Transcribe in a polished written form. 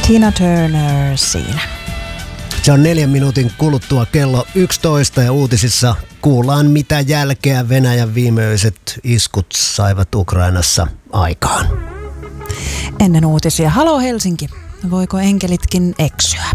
Tina Turner siinä. Se on 4 minuutin kuluttua kello 11 ja uutisissa kuullaan, mitä jälkeä Venäjän viimeiset iskut saivat Ukrainassa aikaan. Ennen uutisia, halo Helsinki, voiko enkelitkin eksyä?